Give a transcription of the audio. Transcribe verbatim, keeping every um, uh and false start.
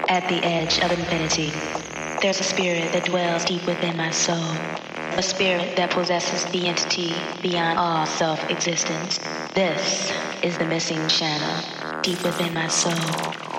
At the edge of infinity, there's a spirit that dwells deep within my soul. A spirit that possesses the entity beyond all self-existence. This is the missing channel deep within my soul.